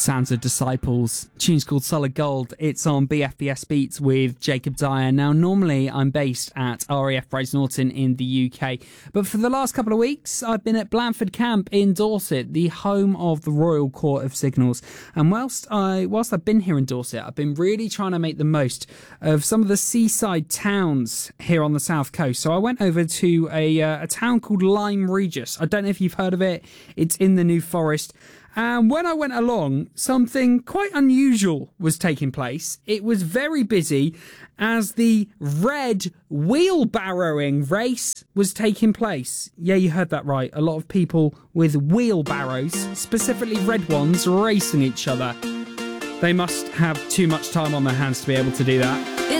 Sounds of Disciples. Tune's called Solid Gold. It's on BFBS Beats with Jacob Dyer. Now, normally I'm based at RAF Braze Norton in the UK, but for the last couple of weeks I've been at Blandford Camp in Dorset, the home of the Royal Court of Signals. And whilst I've been here in Dorset, I've been really trying to make the most of some of the seaside towns here on the south coast. So I went over to a town called Lyme Regis. I don't know if you've heard of it. It's in the New Forest. And when I went along, something quite unusual was taking place. It was very busy as the red wheelbarrowing race was taking place. Yeah, you heard that right. A lot of people with wheelbarrows, specifically red ones, racing each other. They must have too much time on their hands to be able to do that.